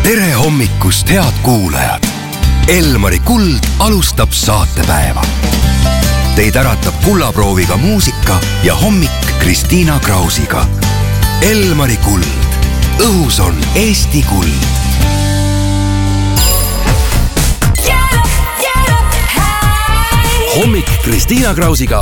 Tere hommikust, head kuulajad! Elmari Kuld alustab saatepäeva. Teid äratab kullaprooviga muusika ja hommik Kristiina Krausiga. Elmari Kuld. Õhus on Eesti kuld. Hommik Kristiina Krausiga.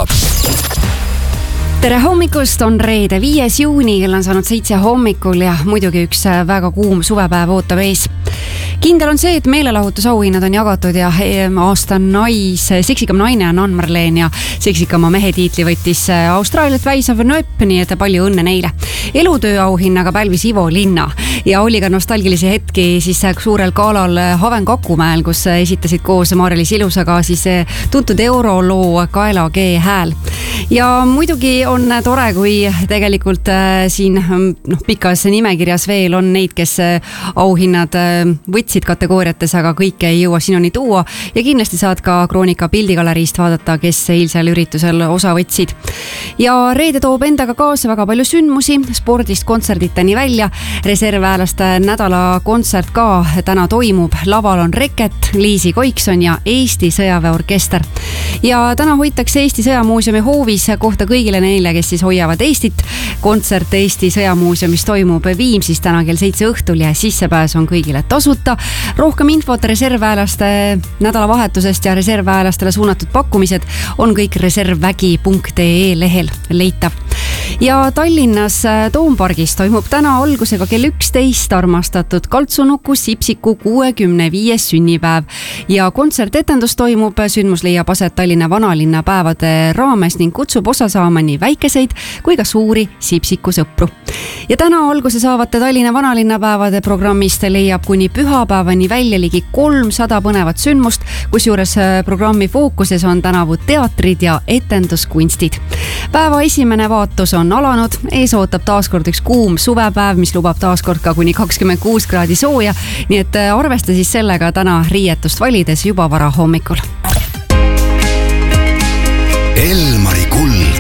Tere hommikust, on reede 5. juuni, kell on saanud 7 hommikul ja muidugi üks väga kuum suvepäev ootab ees. Kindel on see, et meelelahutusauhinnad on jagatud ja aasta seksikam naine on Ann Marleen ja seksikama mehe tiitli võttis Austraaliat väisav nööp, nii et palju õnne neile. Elutöö auhinnaga pälvis Ivo Linna ja oli ka nostalgilisi hetki siis suurel galal Haven Kakumäel, kus esitasid koos Mari-Liis Ilusaga siis tuntud euroloo Kaela G hääl. Ja muidugi on tore, kui tegelikult siin pikas nimekirjas veel on neid, kes auhinnad võtsid kategooriates, aga kõike ei jõua sinuni tuua ja kindlasti saad ka Kroonika pildigaleriist vaadata, kes eilsel üritusel osa võtsid. Ja reede toob endaga kaasa väga palju sündmusi, spordist kontserditeni välja, reservväelaste nädala kontsert ka täna toimub, laval on Reket, Liisi Koikson ja Eesti sõjaväeorkester. Ja täna hoitakse Eesti sõjamuuseumi hoovis kohta kõigile neile, kes siis hoiavad Eestit. Kontsert Eesti sõjamuuseumis toimub Viimsis täna kell 7 õhtul ja sissepääs on kõigile tasuta. Rohkem infot reservväelaste nädalavahetusest ja reservväelastele suunatud pakkumised on kõik reservvägi.ee lehel leitav. Ja Tallinnas Toompargis toimub täna algusega kell 11 armastatud Kaltsunuku Sipsiku 65. sünnipäev ja kontsertetendus toimub, sündmus leiab aset Tallinna vanalinna päevade raames ning kutsub osa saama nii väikeseid kui ka suuri Sipsiku sõpru. Ja täna alguse saavate Tallinna vanalinna päevade programmist leiab kuni pühapäevani välja ligi 300 põnevat sündmust, kusjuures programmi fookuses on tänavu teatrid ja etenduskunstid. Päeva esimene vaatus on alanud, ees ootab taaskord üks kuum suvepäev, mis lubab taaskord ka kuni 26 kraadi sooja, nii et arvesta siis sellega täna riietust valides juba vara hommikul. Elmari Kuld.